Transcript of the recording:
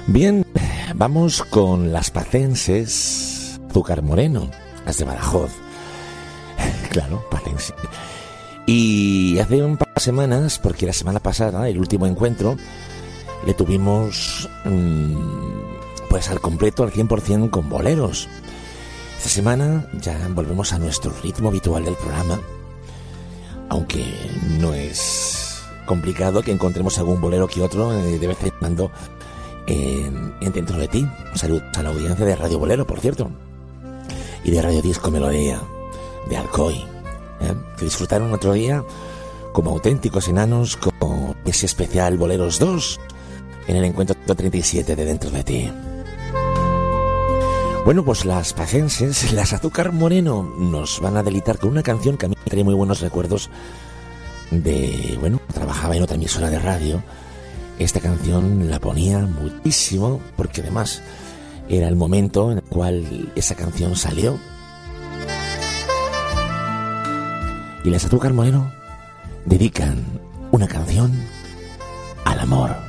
Bien, vamos con las pacenses Azúcar Moreno, las de Badajoz. Claro, pacense. Y hace un par de semanas, porque la semana pasada, el último encuentro, le tuvimos pues al completo, al 100% con boleros. Esta semana ya volvemos a nuestro ritmo habitual del programa, aunque no es complicado que encontremos algún bolero que otro de vez en cuando en Dentro de Ti. Salud a la audiencia de Radio Bolero, por cierto, y de Radio Disco Melodía, de Alcoy, que disfrutaron otro día como auténticos enanos con ese especial Boleros 2 en el encuentro 37 de Dentro de Ti. Bueno, pues las pacenses, las Azúcar Moreno, nos van a deleitar con una canción que a mí me trae muy buenos recuerdos de, bueno, trabajaba en otra emisora de radio. Esta canción la ponía muchísimo porque además era el momento en el cual esa canción salió. Y las Azúcar Moreno dedican una canción al amor.